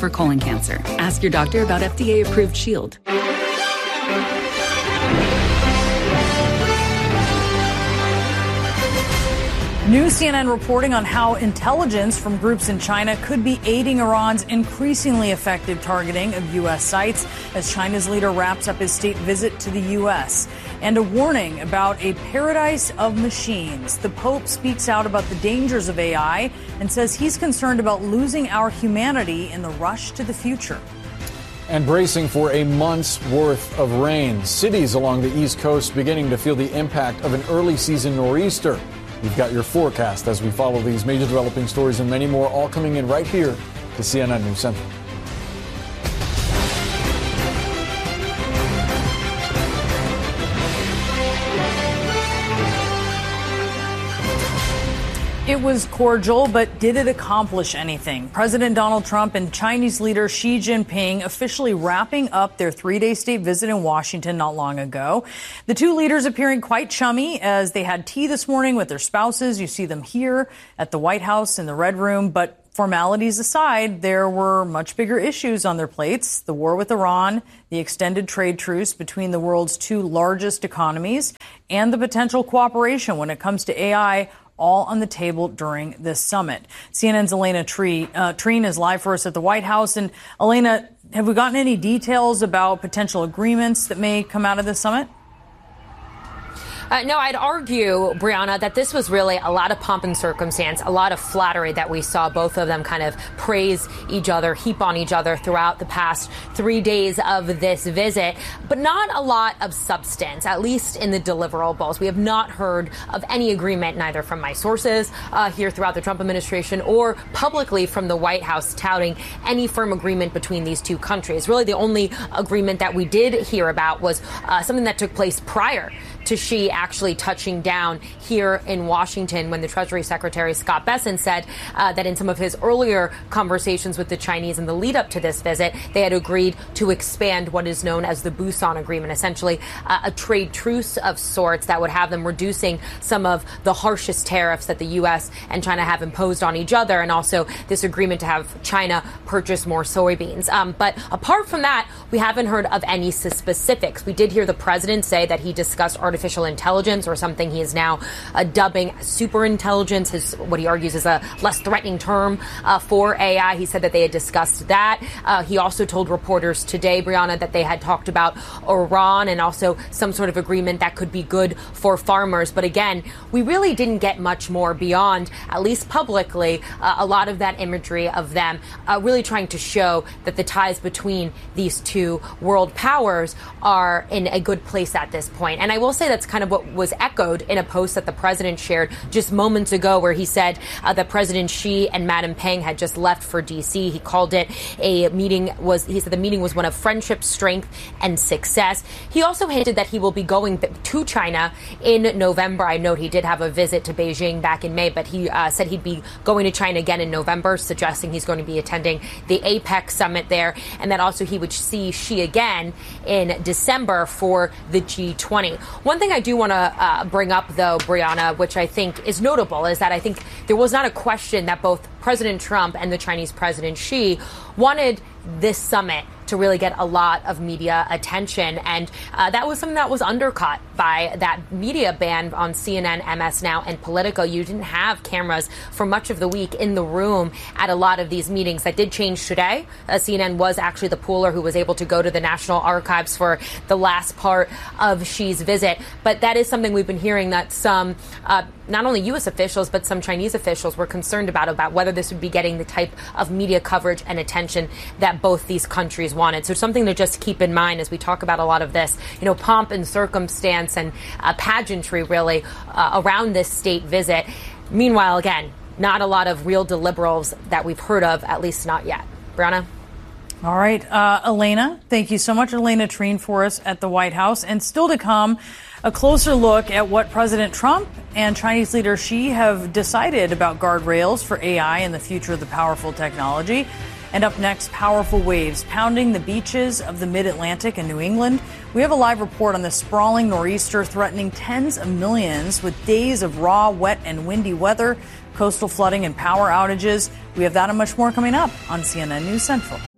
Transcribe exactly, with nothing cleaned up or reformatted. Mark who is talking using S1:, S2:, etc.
S1: for colon cancer. Ask your doctor about F D A-approved Shield.
S2: New C N N reporting on how intelligence from groups in China could be aiding Iran's increasingly effective targeting of U S sites as China's leader wraps up his state visit to the U S. And a warning about a paradise of machines. The Pope speaks out about the dangers of A I and says he's concerned about losing our humanity in the rush to the future.
S3: And bracing for a month's worth of rain. Cities along the East Coast beginning to feel the impact of an early season nor'easter. We've got your forecast as we follow these major developing stories and many more, all coming in right here to C N N News Central.
S2: It was cordial, but did it accomplish anything? President Donald Trump and Chinese leader Xi Jinping officially wrapping up their three-day state visit in Washington not long ago. The two leaders appearing quite chummy as they had tea this morning with their spouses. You see them here at the White House in the Red Room. But formalities aside, there were much bigger issues on their plates. The war with Iran, the extended trade truce between the world's two largest economies, and the potential cooperation when it comes to A I, all on the table during this summit. C N N's Elena Tree, uh, Treen is live for us at the White House. And Elena, have we gotten any details about potential agreements that may come out of this summit?
S4: Uh, no, I'd argue, Brianna, that this was really a lot of pomp and circumstance, a lot of flattery that we saw both of them kind of praise each other, heap on each other throughout the past three days of this visit, but not a lot of substance, at least in the deliverables. We have not heard of any agreement, neither from my sources uh, here throughout the Trump administration or publicly from the White House touting any firm agreement between these two countries. Really, the only agreement that we did hear about was uh, something that took place prior to Xi actually touching down here in Washington when the Treasury Secretary Scott Bessent said uh, that in some of his earlier conversations with the Chinese in the lead up to this visit, they had agreed to expand what is known as the Busan Agreement, essentially uh, a trade truce of sorts that would have them reducing some of the harshest tariffs that the U S and China have imposed on each other, and also this agreement to have China purchase more soybeans. Um, but apart from that, we haven't heard of any specifics. We did hear the president say that he discussed artificial artificial intelligence, or something he is now uh, dubbing super intelligence, is what he argues is a less threatening term uh, for A I. He said that they had discussed that. Uh, he also told reporters today, Brianna, that they had talked about Iran and also some sort of agreement that could be good for farmers. But again, we really didn't get much more beyond, at least publicly, uh, a lot of that imagery of them uh, really trying to show that the ties between these two world powers are in a good place at this point. And I will say that's kind of what was echoed in a post that the president shared just moments ago, where he said uh, that President Xi and Madam Peng had just left for D C. He called it a meeting was he said the meeting was one of friendship, strength, and success. He also hinted that he will be going to China in November. I note he did have a visit to Beijing back in May, but he uh, said he'd be going to China again in November, suggesting he's going to be attending the APEC summit there, and that also he would see Xi again in December for the G twenty. One thing I do want to uh, bring up, though, Brianna, which I think is notable, is that I think there was not a question that both President Trump and the Chinese President Xi wanted this summit to really get a lot of media attention. And uh, that was something that was undercut by that media ban on C N N, M S Now, and Politico. You didn't have cameras for much of the week in the room at a lot of these meetings. That did change today. Uh, C N N was actually the pooler who was able to go to the National Archives for the last part of Xi's visit. But that is something we've been hearing that some, uh, not only U S officials, but some Chinese officials were concerned about, about whether this would be getting the type of media coverage and attention that both these countries wanted. So something to just keep in mind as we talk about a lot of this, you know, pomp and circumstance and uh, pageantry really uh, around this state visit. Meanwhile, again, not a lot of real deliverables that we've heard of, at least not yet. Brianna?
S2: All right. Uh, Elena, thank you so much. Elena Treen for us at the White House. And still to come, a closer look at what President Trump and Chinese leader Xi have decided about guardrails for A I and the future of the powerful technology. And up next, powerful waves pounding the beaches of the mid-Atlantic and New England. We have a live report on the sprawling nor'easter threatening tens of millions with days of raw, wet, and windy weather, coastal flooding, and power outages. We have that and much more coming up on C N N News Central.